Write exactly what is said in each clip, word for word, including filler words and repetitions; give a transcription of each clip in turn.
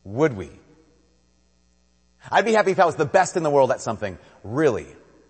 Would we? I'd be happy if I was the best in the world at something. Really?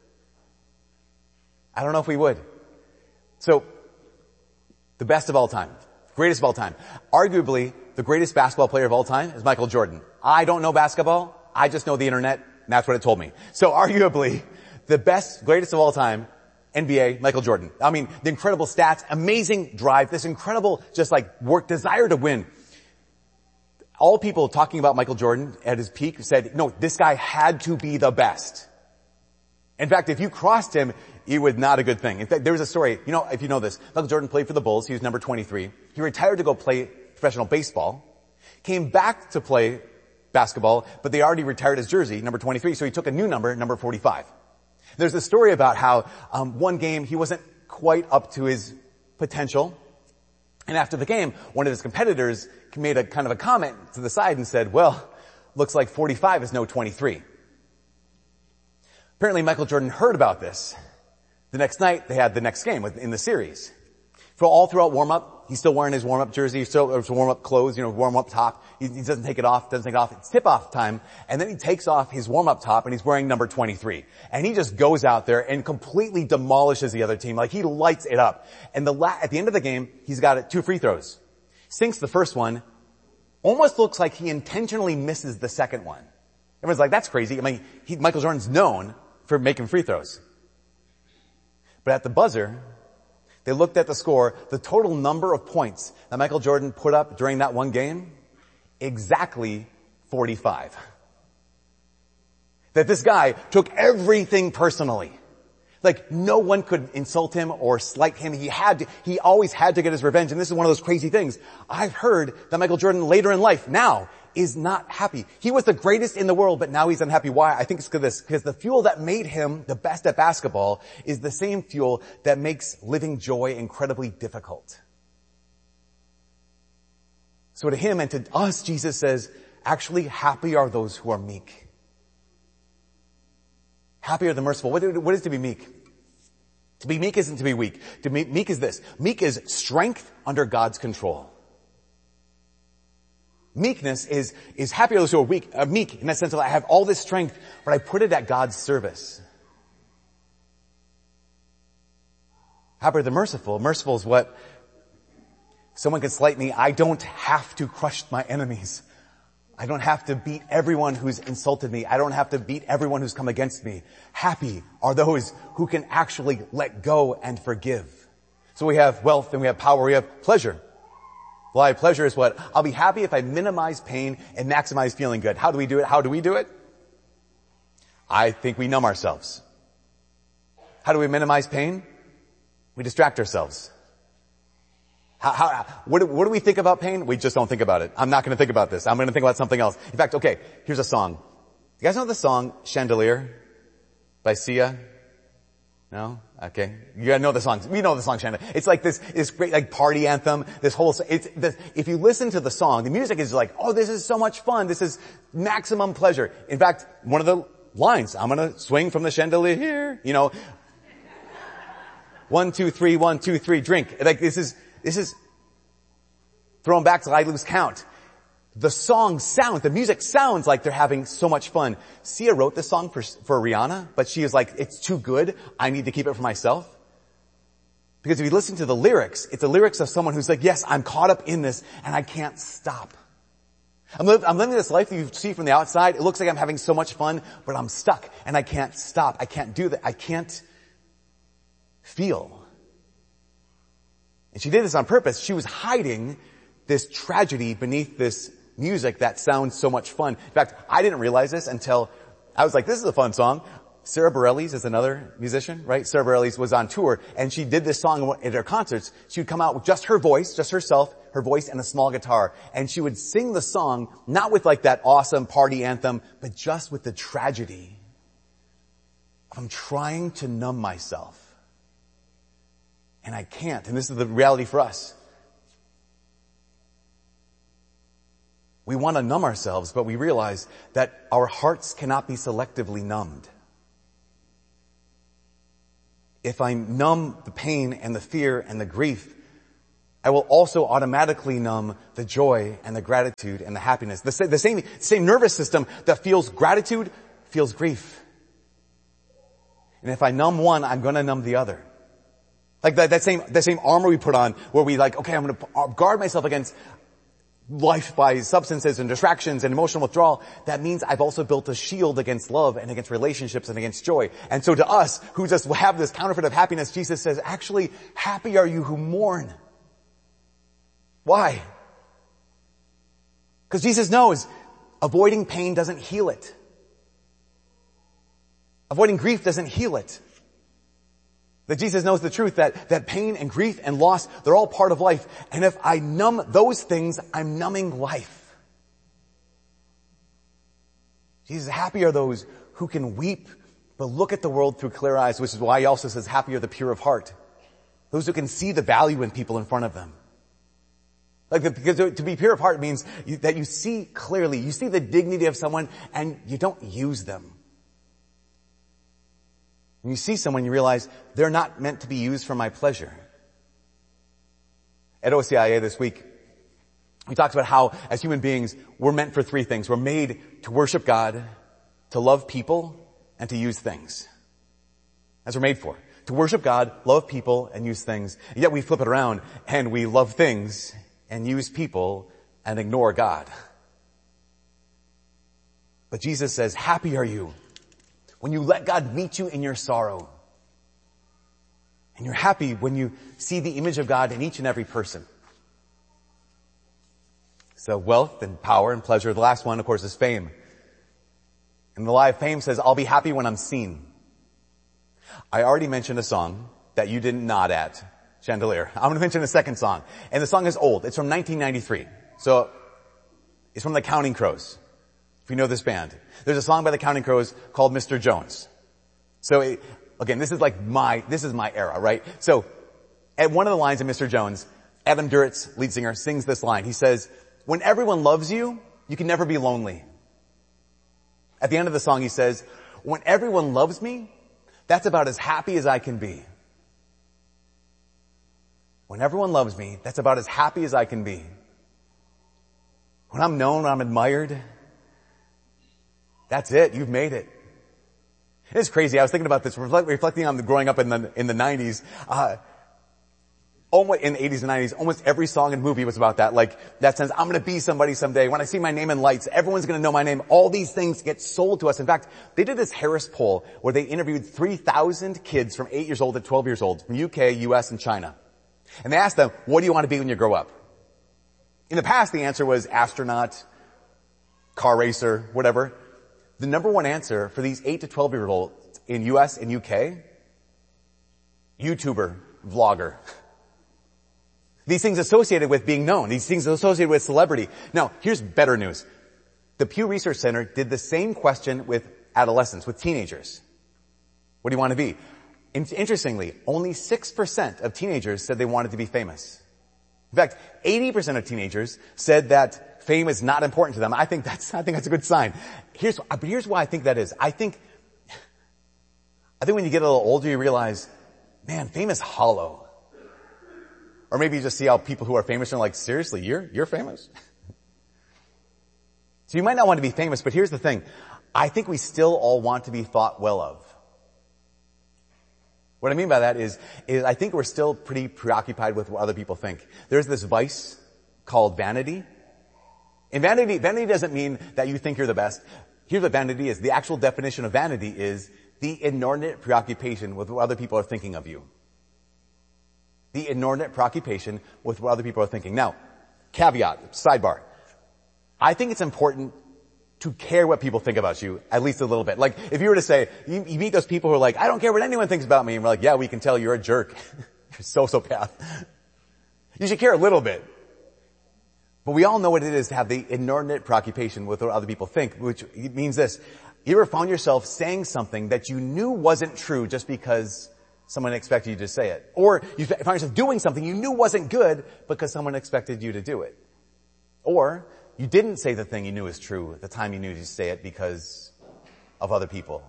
I don't know if we would. So, the best of all time. Greatest of all time. Arguably, the greatest basketball player of all time is Michael Jordan. I don't know basketball. I just know the internet, and that's what it told me. So arguably, the best, greatest of all time, N B A, Michael Jordan. I mean, the incredible stats, amazing drive, this incredible just like work, desire to win. All people talking about Michael Jordan at his peak said, no, this guy had to be the best. In fact, if you crossed him, it was not a good thing. In fact, there was a story, you know, if you know this, Michael Jordan played for the Bulls. He was number twenty-three. He retired to go play professional baseball, came back to play basketball, but they already retired his jersey, number twenty-three, so he took a new number, number forty-five. There's a story about how um, one game he wasn't quite up to his potential, and after the game, one of his competitors made a kind of a comment to the side and said, well, looks like forty-five is no twenty-three. Apparently Michael Jordan heard about this. The next night, they had the next game in the series. For all throughout warm-up, he's still wearing his warm-up jersey, still his warm-up clothes, you know, warm-up top. He, he doesn't take it off, doesn't take it off. It's tip-off time, and then he takes off his warm-up top, and he's wearing number twenty-three. And he just goes out there and completely demolishes the other team. Like, he lights it up. And the la- at the end of the game, he's got two free throws. Sinks the first one. Almost looks like he intentionally misses the second one. Everyone's like, that's crazy. I mean, he, Michael Jordan's known for making free throws. But at the buzzer, they looked at the score, the total number of points that Michael Jordan put up during that one game, exactly forty-five. That this guy took everything personally. Like, no one could insult him or slight him. He had to, he always had to get his revenge. And this is one of those crazy things. I've heard that Michael Jordan later in life, now, is not happy. He was the greatest in the world, but now he's unhappy. Why? I think it's because this, because the fuel that made him the best at basketball is the same fuel that makes living joy incredibly difficult. So to him and to us, Jesus says, actually happy are those who are meek. Happy are the merciful. What, what is to be meek? To be meek isn't to be weak. To be meek is this. Meek is strength under God's control. Meekness is, is happy are those who are weak, uh, meek in that sense of I have all this strength, but I put it at God's service. Happy are the merciful. Merciful is what someone can slight me. I don't have to crush my enemies. I don't have to beat everyone who's insulted me. I don't have to beat everyone who's come against me. Happy are those who can actually let go and forgive. So we have wealth and we have power, we have pleasure. Well, pleasure is what? I'll be happy if I minimize pain and maximize feeling good. How do we do it? How do we do it? I think we numb ourselves. How do we minimize pain? We distract ourselves. How, how, what, do, what do we think about pain? We just don't think about it. I'm not going to think about this. I'm going to think about something else. In fact, okay, here's a song. You guys know the song Chandelier by Sia? No? Okay. You gotta know the song. We know the song Chandelier. It's like this, this great like party anthem. This whole, it's, this, if you listen to the song, the music is like, oh, this is so much fun. This is maximum pleasure. In fact, one of the lines, I'm gonna swing from the chandelier here, you know, one, two, three, one, two, three, drink. Like this is, this is thrown back till I lose count. The song sounds, the music sounds like they're having so much fun. Sia wrote this song for, for Rihanna, but she is like, it's too good. I need to keep it for myself. Because if you listen to the lyrics, it's the lyrics of someone who's like, yes, I'm caught up in this and I can't stop. I'm, li- I'm living this life that you see from the outside. It looks like I'm having so much fun, but I'm stuck and I can't stop. I can't do that. I can't feel. And she did this on purpose. She was hiding this tragedy beneath this music that sounds so much fun. In fact, I didn't realize this until I was like, this is a fun song. Sarah Bareilles is another musician, right? Sarah Bareilles was on tour and she did this song at her concerts. She would come out with just her voice, just herself, her voice and a small guitar. And she would sing the song, not with like that awesome party anthem, but just with the tragedy. I'm trying to numb myself. And I can't. And this is the reality for us. We want to numb ourselves, but we realize that our hearts cannot be selectively numbed. If I numb the pain and the fear and the grief, I will also automatically numb the joy and the gratitude and the happiness. The, the same, same nervous system that feels gratitude feels grief. And if I numb one, I'm going to numb the other. Like that, that same, that same armor we put on where we like, okay, I'm going to guard myself against life by substances and distractions and emotional withdrawal. That means I've also built a shield against love and against relationships and against joy. And so to us who just have this counterfeit of happiness, Jesus says, actually, happy are you who mourn. Why? Because Jesus knows avoiding pain doesn't heal it. Avoiding grief doesn't heal it. That Jesus knows the truth that, that pain and grief and loss, they're all part of life. And if I numb those things, I'm numbing life. Jesus, happy are those who can weep, but look at the world through clear eyes, which is why he also says, happy are the pure of heart. Those who can see the value in people in front of them. Like, the, because to be pure of heart means you, that you see clearly, you see the dignity of someone and you don't use them. When you see someone, you realize they're not meant to be used for my pleasure. At O C I A this week, we talked about how, as human beings, we're meant for three things. We're made to worship God, to love people, and to use things. That's what we're made for. To worship God, love people, and use things. And yet we flip it around, and we love things, and use people, and ignore God. But Jesus says, happy are you when you let God meet you in your sorrow. And you're happy when you see the image of God in each and every person. So wealth and power and pleasure. The last one, of course, is fame. And the lie of fame says, I'll be happy when I'm seen. I already mentioned a song that you didn't nod at, Chandelier. I'm going to mention a second song. And the song is old. It's from nineteen ninety-three. So it's from the Counting Crows. If you know this band. There's a song by the Counting Crows called Mister Jones. So it, again, this is like my, this is my era, right? So at one of the lines in Mister Jones, Adam Duritz, lead singer, sings this line. He says, when everyone loves you, you can never be lonely. At the end of the song, he says, when everyone loves me, that's about as happy as I can be. When everyone loves me, that's about as happy as I can be. When I'm known, when I'm admired, that's it. You've made it. It's crazy. I was thinking about this, reflecting on the growing up in the, in the nineties. Uh, almost, in the eighties and nineties, almost every song and movie was about that. Like, that sense, I'm gonna be somebody someday. When I see my name in lights, everyone's gonna know my name. All these things get sold to us. In fact, they did this Harris poll where they interviewed three thousand kids from eight years old to twelve years old from U K, U S, and China. And they asked them, what do you want to be when you grow up? In the past, the answer was astronaut, car racer, whatever. The number one answer for these eight to twelve year olds in U S and U K, YouTuber, vlogger. These things associated with being known. These things associated with celebrity. Now, here's better news. The Pew Research Center did the same question with adolescents, with teenagers. What do you want to be? Interestingly, only six percent of teenagers said they wanted to be famous. In fact, eighty percent of teenagers said that fame is not important to them. I think that's, I think that's a good sign. Here's, but here's why I think that is. I think, I think when you get a little older, you realize, man, fame is hollow. Or maybe you just see how people who are famous are like, seriously, you're, you're famous? So you might not want to be famous, but here's the thing. I think we still all want to be thought well of. What I mean by that is, is I think we're still pretty preoccupied with what other people think. There's this vice called vanity. And vanity, vanity doesn't mean that you think you're the best. Here's what vanity is. The actual definition of vanity is the inordinate preoccupation with what other people are thinking of you. The inordinate preoccupation with what other people are thinking. Now, caveat, sidebar. I think it's important to care what people think about you, at least a little bit. Like, if you were to say, you, you meet those people who are like, I don't care what anyone thinks about me, and we're like, yeah, we can tell you're a jerk. You're a sociopath. You should care a little bit. But we all know what it is to have the inordinate preoccupation with what other people think, which means this. You ever found yourself saying something that you knew wasn't true just because someone expected you to say it? Or you found yourself doing something you knew wasn't good because someone expected you to do it? Or you didn't say the thing you knew was true at the time you knew to say it because of other people.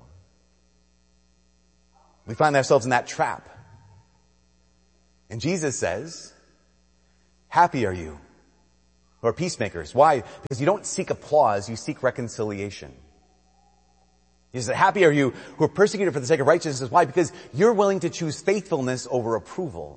We find ourselves in that trap. And Jesus says, Happy are you who are peacemakers. Why? Because you don't seek applause, you seek reconciliation. He said, happy are you who are persecuted for the sake of righteousness. Why? Because you're willing to choose faithfulness over approval.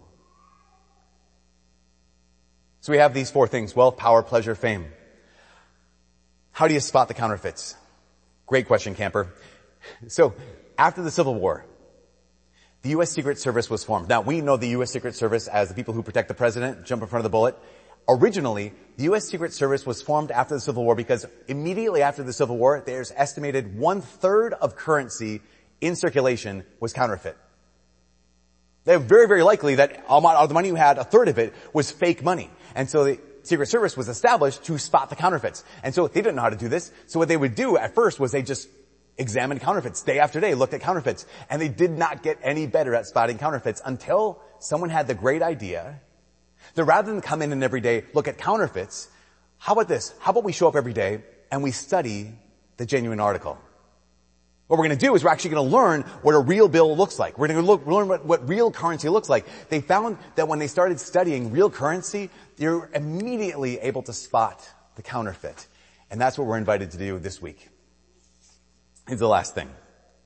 So we have these four things: wealth, power, pleasure, fame. How do you spot the counterfeits? Great question, camper. So, after the Civil War, the U S Secret Service was formed. Now, we know the U S Secret Service as the people who protect the president, jump in front of the bullet. Originally, the U S Secret Service was formed after the Civil War because immediately after the Civil War, there's estimated one-third of currency in circulation was counterfeit. They're very, very likely that all the money you had, a third of it, was fake money. And so the Secret Service was established to spot the counterfeits. And so they didn't know how to do this. So what they would do at first was they just examined counterfeits day after day, looked at counterfeits. And they did not get any better at spotting counterfeits until someone had the great idea that rather than come in and every day look at counterfeits, how about this? How about we show up every day and we study the genuine article? What we're going to do is we're actually going to learn what a real bill looks like. We're going to look, learn what, what real currency looks like. They found that when they started studying real currency, they were immediately able to spot the counterfeit. And that's what we're invited to do this week. Here's the last thing.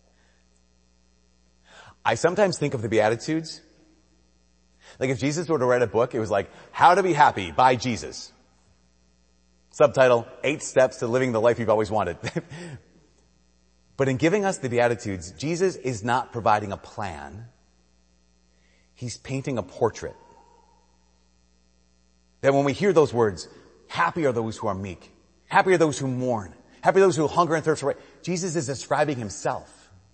I sometimes think of the Beatitudes. Like if Jesus were to write a book, it was like, How to Be Happy by Jesus. Subtitle, Eight Steps to Living the Life You've Always Wanted. But in giving us the Beatitudes, Jesus is not providing a plan. He's painting a portrait. That when we hear those words, happy are those who are meek. Happy are those who mourn. Happy are those who hunger and thirst for right. Jesus is describing himself.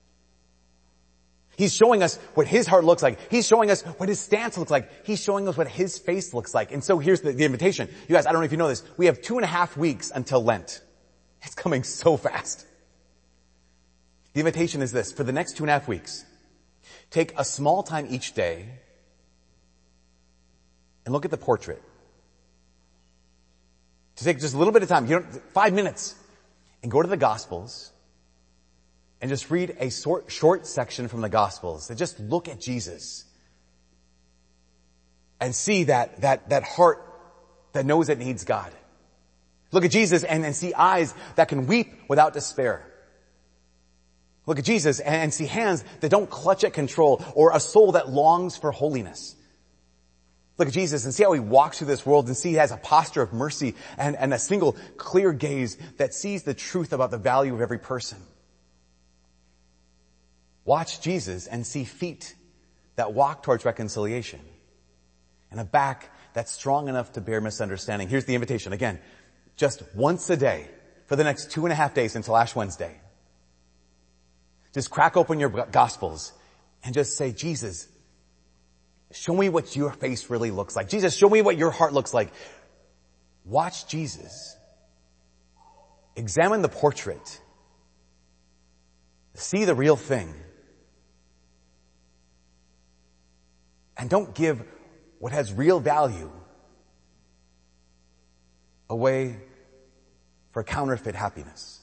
He's showing us what his heart looks like. He's showing us what his stance looks like. He's showing us what his face looks like. And so here's the, the invitation. You guys, I don't know if you know this. We have two and a half weeks until Lent. It's coming so fast. The invitation is this. For the next two and a half weeks, take a small time each day and look at the portrait. To take just a little bit of time, you know, five minutes, and go to the Gospels and just read a short, short section from the Gospels and just look at Jesus and see that, that, that heart that knows it needs God. Look at Jesus and, and see eyes that can weep without despair. Look at Jesus and see hands that don't clutch at control or a soul that longs for holiness. Look at Jesus and see how he walks through this world and see he has a posture of mercy and, and a single clear gaze that sees the truth about the value of every person. Watch Jesus and see feet that walk towards reconciliation and a back that's strong enough to bear misunderstanding. Here's the invitation again. Just once a day for the next two and a half days until Ash Wednesday. Just crack open your Gospels and just say, Jesus, show me what your face really looks like. Jesus, show me what your heart looks like. Watch Jesus. Examine the portrait. See the real thing. And don't give what has real value away for counterfeit happiness.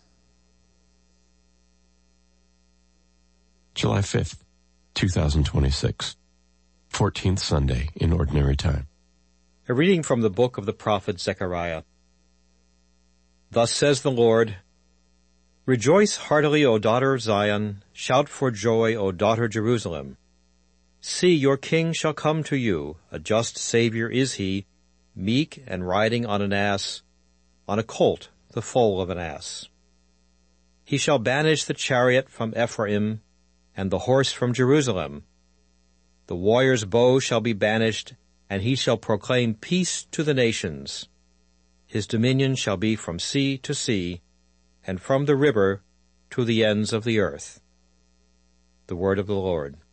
July fifth, twenty twenty-six, fourteenth Sunday in Ordinary Time. A reading from the book of the prophet Zechariah. Thus says the Lord, Rejoice heartily, O daughter of Zion, shout for joy, O daughter Jerusalem. See, your king shall come to you, a just Savior is he, meek and riding on an ass, on a colt, the foal of an ass. He shall banish the chariot from Ephraim, and the horse from Jerusalem. The warrior's bow shall be banished, and he shall proclaim peace to the nations. His dominion shall be from sea to sea, and from the river to the ends of the earth. The word of the Lord.